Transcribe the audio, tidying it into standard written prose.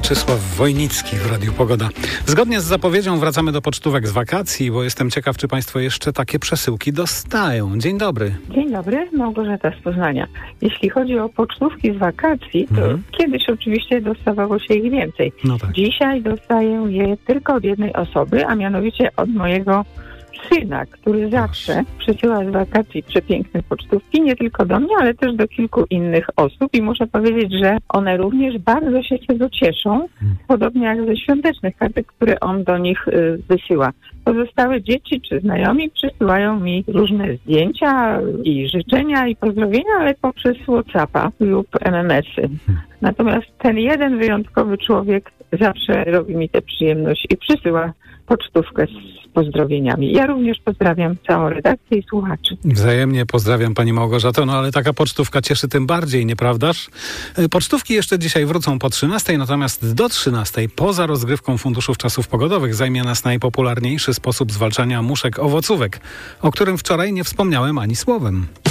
Mieczysław Wojnicki w Radiu Pogoda. Zgodnie z zapowiedzią wracamy do pocztówek z wakacji, bo jestem ciekaw, czy Państwo jeszcze takie przesyłki dostają. Dzień dobry. Dzień dobry, Małgorzata z Poznania. Jeśli chodzi o pocztówki z wakacji, to kiedyś oczywiście dostawało się ich więcej. No tak. Dzisiaj dostaję je tylko od jednej osoby, a mianowicie od mojego syna, który zawsze przysyła z wakacji przepiękne pocztówki, nie tylko do mnie, ale też do kilku innych osób i muszę powiedzieć, że one również bardzo się z tego cieszą, podobnie jak ze świątecznych kartek, które on do nich wysyła. Pozostałe dzieci czy znajomi przysyłają mi różne zdjęcia i życzenia i pozdrowienia, ale poprzez WhatsAppa lub MMS-y. Natomiast ten jeden wyjątkowy człowiek zawsze robi mi tę przyjemność i przysyła pocztówkę z pozdrowieniami. Ja również pozdrawiam całą redakcję i słuchaczy. Wzajemnie pozdrawiam Pani Małgorzato, no ale taka pocztówka cieszy tym bardziej, nieprawdaż? Pocztówki jeszcze dzisiaj wrócą po 13, natomiast do 13 poza rozgrywką funduszów czasów pogodowych zajmie nas najpopularniejszy sposób zwalczania muszek owocówek, o którym wczoraj nie wspomniałem ani słowem.